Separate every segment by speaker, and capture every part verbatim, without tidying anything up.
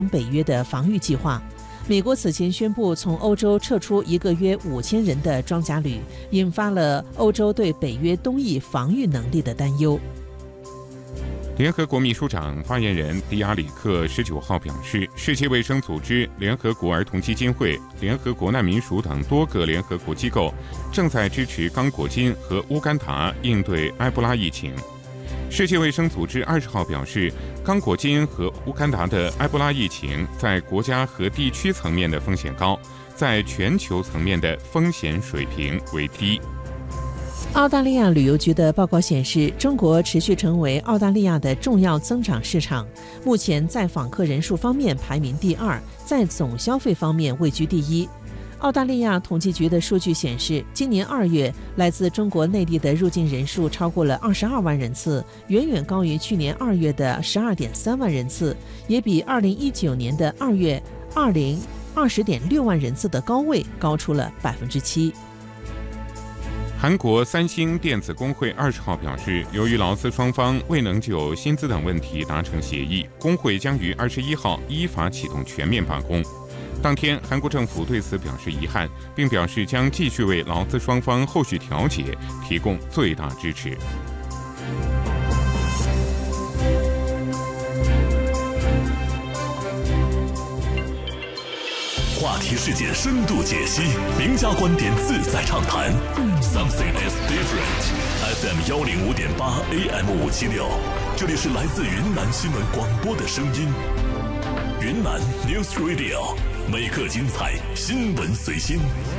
Speaker 1: 北约的防御计划。美国此前宣布从欧洲撤出一个约五千人的装甲旅，引发了欧洲对北约东翼防御能力的担忧。
Speaker 2: 联合国秘书长发言人迪亚里克十九号表示，世界卫生组织、联合国儿童基金会、联合国难民署等多个联合国机构正在支持刚果金和乌干达应对埃博拉疫情。世界卫生组织二十号表示，刚果金和乌干达的埃博拉疫情在国家和地区层面的风险高，在全球层面的风险水平为低。
Speaker 1: 澳大利亚旅游局的报告显示，中国持续成为澳大利亚的重要增长市场，目前在访客人数方面排名第二，在总消费方面位居第一。澳大利亚统计局的数据显示，今年二月来自中国内地的入境人数超过了二十二万人次，远远高于去年二月的十二点三万人次，也比二零一九年的二月二零二十点六万人次的高位高出了百分之七。
Speaker 2: 韩国三星电子工会二十号表示，由于劳资双方未能就薪资等问题达成协议，工会将于二十一号依法启动全面罢工。当天，韩国政府对此表示遗憾，并表示将继续为劳资双方后续调解提供最大支持。
Speaker 3: 话题事件深度解析，名家观点自在畅谈。Something is different。F M 幺零五点八 A M 五七六，这里是来自云南新闻广播的声音。云南 News Radio， 每刻精彩，新闻随心。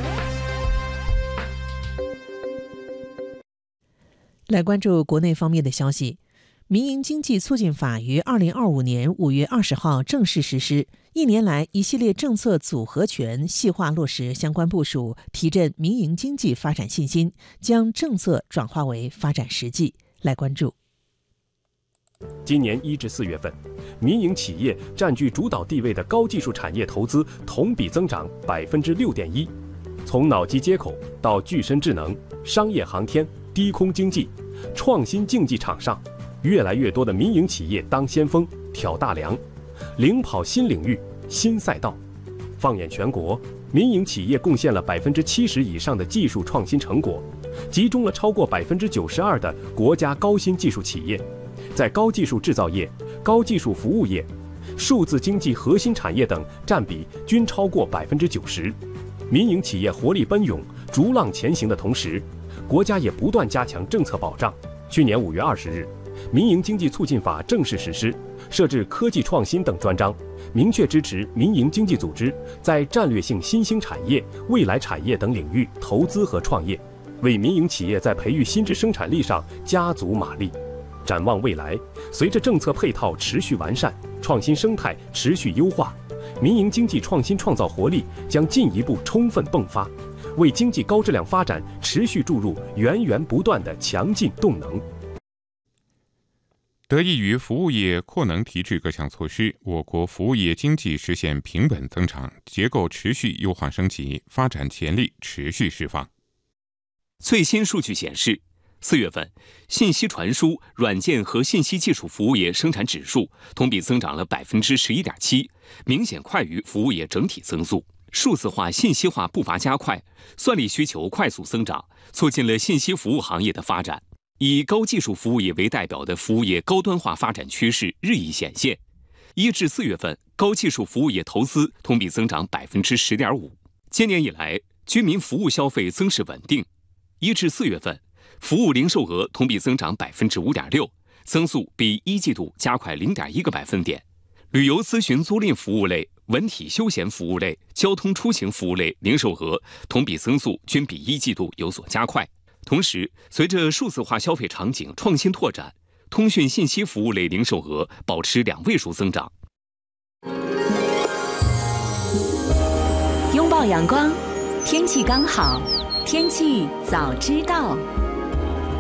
Speaker 1: 来关注国内方面的消息。民营经济促进法于二零二五年五月二十号正式实施。一年来，一系列政策组合拳细化落实相关部署，提振民营经济发展信心，将政策转化为发展实际。来关注。
Speaker 4: 今年一至四月份，民营企业占据主导地位的高技术产业投资同比增长百分之六点一。从脑机接口到具身智能、商业航天、低空经济、创新竞技场上，越来越多的民营企业当先锋、挑大梁，领跑新领域、新赛道。放眼全国，民营企业贡献了百分之七十以上的技术创新成果，集中了超过百分之九十二的国家高新技术企业，在高技术制造业、高技术服务业、数字经济核心产业等占比均超过百分之九十。民营企业活力奔涌、逐浪前行的同时，国家也不断加强政策保障。去年五月二十日，民营经济促进法正式实施，设置科技创新等专章，明确支持民营经济组织在战略性新兴产业、未来产业等领域投资和创业，为民营企业在培育新质生产力上加足马力。展望未来，随着政策配套持续完善，创新生态持续优化，民营经济创新创造活力将进一步充分迸发，为经济高质量发展持续注入源源不断的强劲动能。
Speaker 2: 得益于服务业扩能提质各项措施，我国服务业经济实现平稳增长，结构持续优化升级，发展潜力持续释放。
Speaker 5: 最新数据显示，四月份信息传输、软件和信息技术服务业生产指数同比增长了百分之十一点七，明显快于服务业整体增速。数字化、信息化步伐加快，算力需求快速增长，促进了信息服务行业的发展。以高技术服务业为代表的服务业高端化发展趋势日益显现。一至四月份，高技术服务业投资同比增长百分之十点五。今年以来，居民服务消费增势稳定。一至四月份，服务零售额同比增长百分之五点六，增速比一季度加快零点一个百分点。旅游咨询租赁服务类、文体休闲服务类、交通出行服务类零售额同比增速均比一季度有所加快。同时，随着数字化消费场景创新拓展，通讯信息服务类零售额保持两位数增长。
Speaker 6: 拥抱阳光，天气刚好，天气早知道。